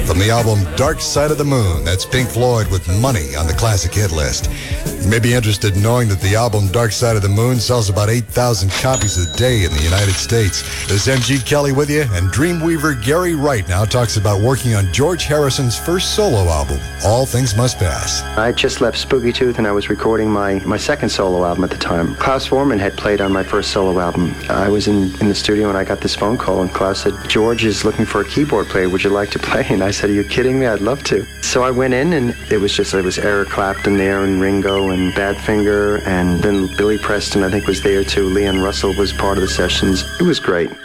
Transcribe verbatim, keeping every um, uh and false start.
From the album Dark Side of the Moon, that's Pink Floyd with Money on the classic hit list. You may be interested in knowing that the album Dark Side of the Moon sells about eight thousand copies a day in the United States. This is M G Kelly with you, and Dreamweaver Gary Wright now talks about working on George Harrison's first solo album, All Things Must Pass. I just left Spooky Tooth and I was recording my, my second solo album at the time. Klaus Voormann had played on my first solo album. I was in, in the studio and I got this phone call, and Klaus said, George is looking for a keyboard player. Would you like to play? And I said, are you kidding me? I'd love to. So I went in, and it was just, it was Eric Clapton there, and Ringo, and Badfinger, and then Billy Preston, I think, was there too. Leon Russell was part of the sessions. It was great.